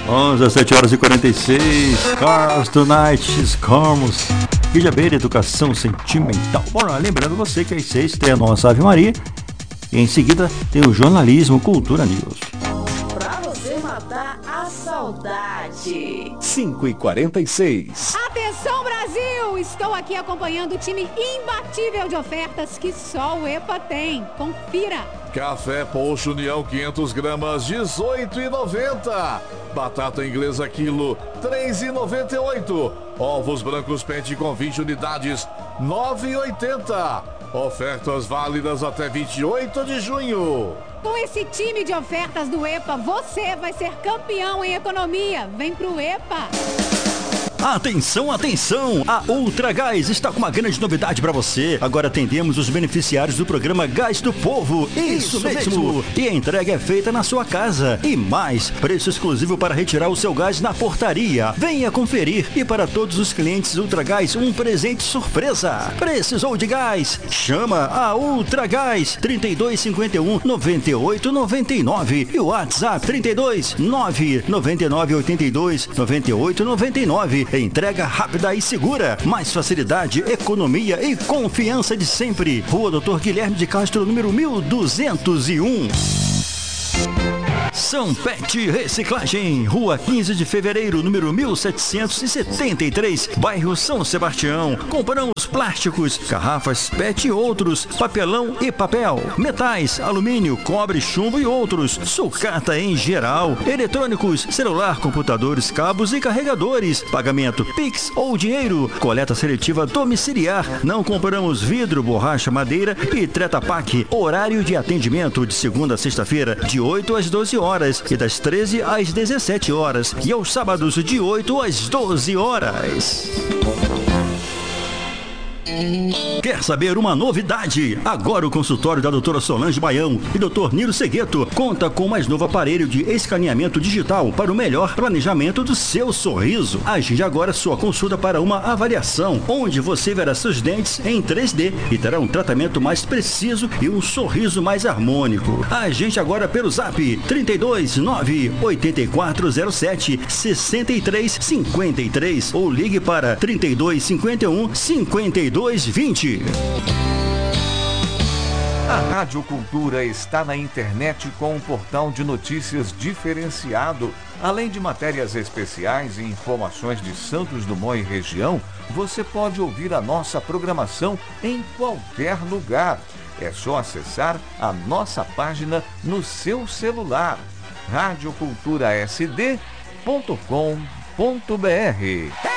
17h46, Cars Tonight, Escamos, Guilherme, Educação Sentimental. Bom, lembrando você que às 6 tem a nossa Ave Maria e em seguida tem o Jornalismo Cultura News. Pra você matar a saudade. 5h46. Atenção, Brasil! Estou aqui acompanhando o time imbatível de ofertas que só o EPA tem. Confira! Café Poxa União 500 gramas, R$18,90. Batata inglesa quilo, R$3,98. Ovos brancos pente com 20 unidades, R$9,80. Ofertas válidas até 28 de junho. Com esse time de ofertas do EPA, você vai ser campeão em economia. Vem pro EPA! Atenção, atenção! A Ultra Gás está com uma grande novidade para você. Agora atendemos os beneficiários do programa Gás do Povo. Isso mesmo! E a entrega é feita na sua casa. E mais, preço exclusivo para retirar o seu gás na portaria. Venha conferir. E para todos os clientes Ultra Gás, um presente surpresa. Precisou de gás? Chama a Ultra Gás 3251 9899 e o WhatsApp 32 999 82 98 99. Entrega rápida e segura, mais facilidade, economia e confiança de sempre. Rua Dr. Guilherme de Castro, número 1201. São Pet Reciclagem, Rua 15 de Fevereiro, número 1773, bairro São Sebastião. Compramos plásticos, garrafas, PET e outros, papelão e papel, metais, alumínio, cobre, chumbo e outros, sucata em geral, eletrônicos, celular, computadores, cabos e carregadores, pagamento Pix ou dinheiro, coleta seletiva domiciliar. Não compramos vidro, borracha, madeira e Treta Pak. Horário de atendimento de segunda a sexta-feira, de 8 às 12 horas e das 13 às 17 horas e aos sábados de 8 às 12 horas. Quer saber uma novidade? Agora o consultório da doutora Solange Baião e doutor Nilo Segueto conta com o mais novo aparelho de escaneamento digital para o melhor planejamento do seu sorriso. Agende agora sua consulta para uma avaliação, onde você verá seus dentes em 3D e terá um tratamento mais preciso e um sorriso mais harmônico. Agende agora pelo Zap 32 9 8407 6353 ou ligue para 32 51 5220. A Rádio Cultura está na internet com um portal de notícias diferenciado. Além de matérias especiais e informações de Santos Dumont e região, você pode ouvir a nossa programação em qualquer lugar. É só acessar a nossa página no seu celular, radioculturasd.com.br.